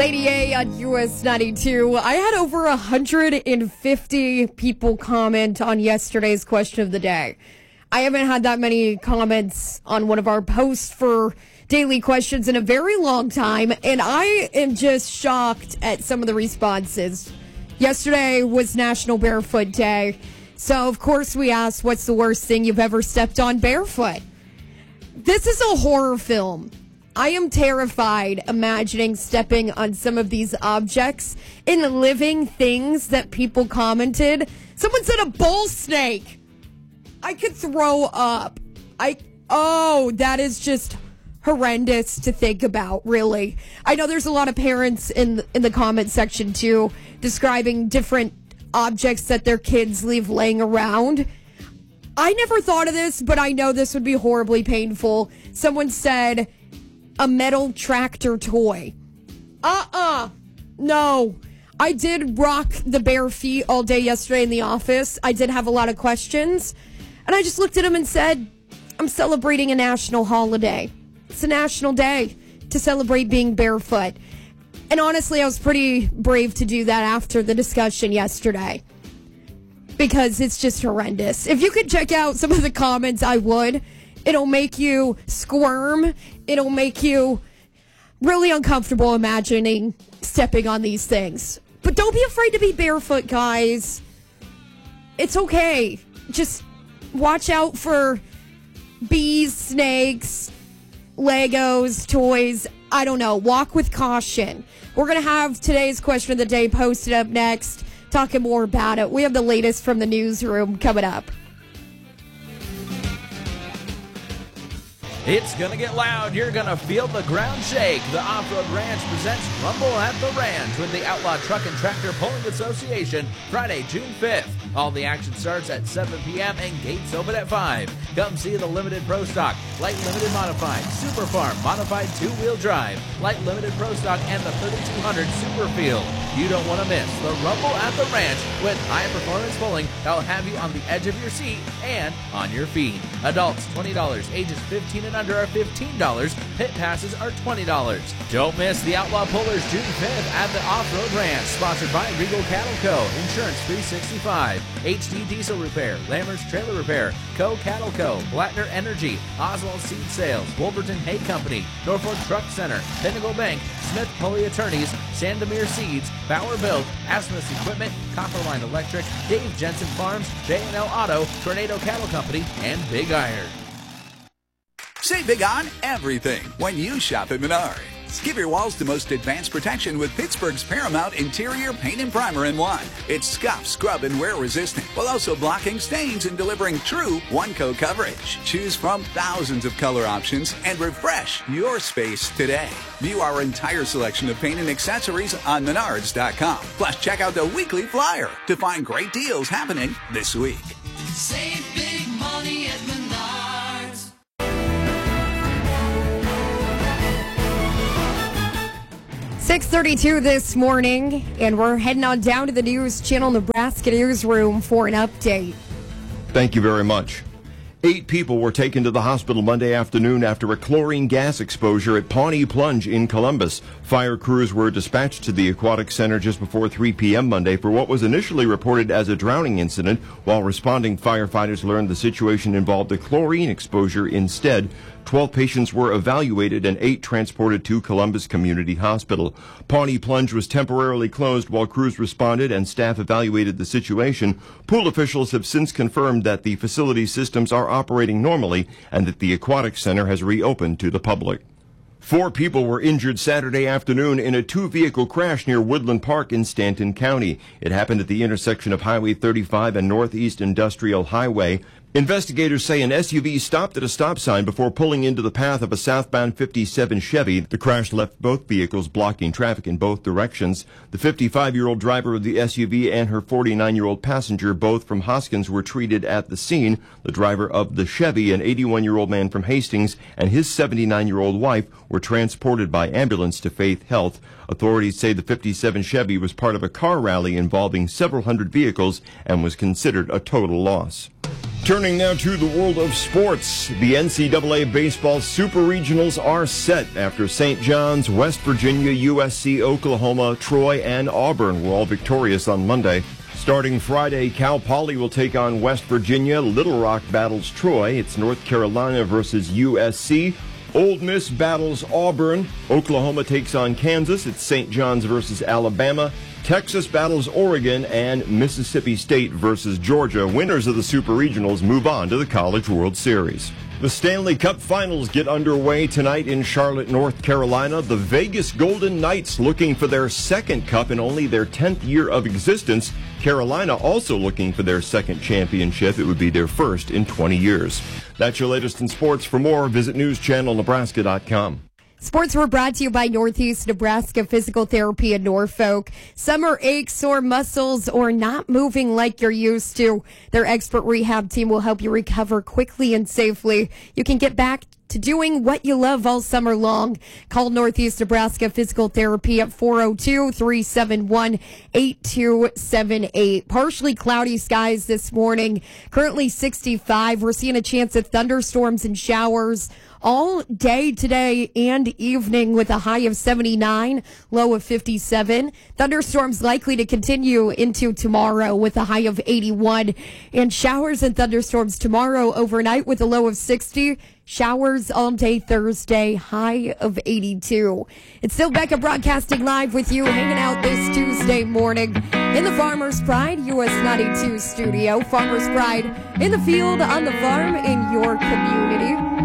88 on US 92. I had over 150 people comment on yesterday's question of the day. I haven't had that many comments on one of our posts for daily questions in a very long time, and I am just shocked at some of the responses. Yesterday was National Barefoot Day, so of course we asked, what's the worst thing you've ever stepped on barefoot? This is a horror film. I am terrified imagining stepping on some of these objects in living things that people commented. Someone said a bull snake. I could throw up. That is just horrendous to think about, really. I know there's a lot of parents in the comment section, too, describing different objects that their kids leave laying around. I never thought of this, but I know this would be horribly painful. Someone said a metal tractor toy. No. I did rock the bare feet all day yesterday in the office. I did have a lot of questions. And I just looked at him and said, I'm celebrating a national holiday. It's a national day to celebrate being barefoot. And honestly, I was pretty brave to do that after the discussion yesterday, because it's just horrendous. If you could check out some of the comments, I would. It'll make you squirm. It'll make you really uncomfortable imagining stepping on these things. But don't be afraid to be barefoot, guys. It's okay. Just watch out for bees, snakes, Legos, toys. I don't know. Walk with caution. We're going to have today's question of the day posted up next, talking more about it. We have the latest from the newsroom coming up. It's going to get loud. You're going to feel the ground shake. The Off-Road Ranch presents Rumble at the Ranch with the Outlaw Truck and Tractor Pulling Association, Friday, June 5th. All the action starts at 7 p.m. and gates open at 5. Come see the Limited Pro Stock, Light Limited Modified, Super Farm Modified 2-Wheel Drive, Light Limited Pro Stock, and the 3200 Superfield. You don't want to miss the Rumble at the Ranch with high-performance pulling that'll have you on the edge of your seat and on your feet. Adults, $20. Ages 15 and under are $15. Pit passes are $20. Don't miss the Outlaw Pullers June 5th at the Off-Road Ranch, sponsored by Regal Cattle Co., Insurance 365, HD Diesel Repair, Lammers Trailer Repair, Co. Cattle Co., Blattner Energy, Oswald Seed Sales, Wolverton Hay Company, Norfolk Truck Center, Pinnacle Bank, Smith Pulley Attorneys, Sandomir Seeds, Bauer Built, Asmus Equipment, Copperline Electric, Dave Jensen Farms, J&L Auto, Tornado Cattle Company, and Big Iron. Save big on everything when you shop at Menards. Give your walls the most advanced protection with Pittsburgh's Paramount Interior Paint and Primer in one. It's scuff, scrub, and wear resistant, while also blocking stains and delivering true one-coat coverage. Choose from thousands of color options and refresh your space today. View our entire selection of paint and accessories on Menards.com. Plus, check out the weekly flyer to find great deals happening this week. Save big money at Menards. 6:32 this morning, and we're heading on down to the News Channel Nebraska newsroom for an update. Thank you very much. 8 people were taken to the hospital Monday afternoon after a chlorine gas exposure at Pawnee Plunge in Columbus. Fire crews were dispatched to the Aquatic Center just before 3 p.m. Monday for what was initially reported as a drowning incident. While responding, firefighters learned the situation involved a chlorine exposure instead. 12 patients were evaluated and 8 transported to Columbus Community Hospital. Pawnee Plunge was temporarily closed while crews responded and staff evaluated the situation. Pool officials have since confirmed that the facility's systems are operating normally and that the Aquatic Center has reopened to the public. 4 people were injured Saturday afternoon in a 2-vehicle crash near Woodland Park in Stanton County. It happened at the intersection of Highway 35 and Northeast Industrial Highway. Investigators say an SUV stopped at a stop sign before pulling into the path of a southbound 57 Chevy. The crash left both vehicles blocking traffic in both directions. The 55-year-old driver of the SUV and her 49-year-old passenger, both from Hoskins, were treated at the scene. The driver of the Chevy, an 81-year-old man from Hastings, and his 79-year-old wife were transported by ambulance to Faith Health. Authorities say the 57 Chevy was part of a car rally involving several hundred vehicles and was considered a total loss. Turning now to the world of sports. The NCAA baseball super regionals are set after St. John's, West Virginia, USC, Oklahoma, Troy, and Auburn were all victorious on Monday. Starting Friday, Cal Poly will take on West Virginia. Little Rock battles Troy. It's North Carolina versus USC. Ole Miss battles Auburn. Oklahoma takes on Kansas. It's St. John's versus Alabama. Texas battles Oregon, and Mississippi State versus Georgia. Winners of the Super Regionals move on to the College World Series. The Stanley Cup Finals get underway tonight in Charlotte, North Carolina. The Vegas Golden Knights looking for their second cup in only their 10th year of existence. Carolina also looking for their second championship. It would be their first in 20 years. That's your latest in sports. For more, visit newschannelnebraska.com. Sports were brought to you by Northeast Nebraska Physical Therapy in Norfolk. Summer aches, sore muscles, or not moving like you're used to. Their expert rehab team will help you recover quickly and safely. You can get back to doing what you love all summer long. Call Northeast Nebraska Physical Therapy at 402-371-8278. Partially cloudy skies this morning. Currently 65. We're seeing a chance of thunderstorms and showers all day today and evening with a high of 79, low of 57. Thunderstorms likely to continue into tomorrow with a high of 81. And showers and thunderstorms tomorrow overnight with a low of 60. Showers all day Thursday, high of 82. It's still Becca broadcasting live with you, hanging out this Tuesday morning in the Farmers Pride US 92 studio. Farmers Pride in the field, on the farm, in your community.